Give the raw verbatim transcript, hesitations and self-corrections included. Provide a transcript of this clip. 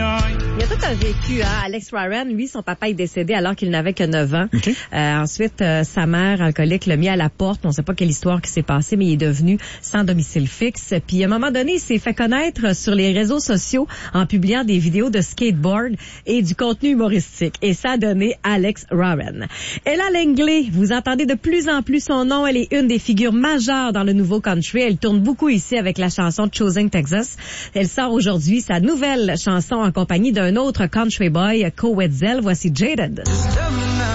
Il a tout un vécu, hein. Alex Warren, lui, son papa est décédé alors qu'il n'avait que neuf ans. Okay. Euh, ensuite, euh, sa mère alcoolique l'a mis à la porte. On ne sait pas quelle histoire qui s'est passée, mais il est devenu sans domicile fixe. Puis, à un moment donné, il s'est fait connaître sur les réseaux sociaux en publiant des vidéos de skateboard et du contenu humoristique. Et ça a donné Alex Warren. Ella Langley, vous entendez de plus en plus son nom. Elle est une des figures majeures dans le nouveau country. Elle tourne beaucoup ici avec la chanson Choosing Texas. Elle sort aujourd'hui sa nouvelle chanson en compagnie d'un autre country boy, Co Wetzel. Voici Jaded.